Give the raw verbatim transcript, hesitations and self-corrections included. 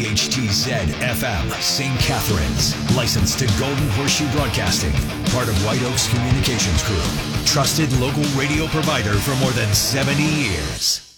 H T Z F M, Saint Catharines. Licensed to Golden Horseshoe Broadcasting. Part of White Oaks Communications Group. Trusted local radio provider for more than seventy years.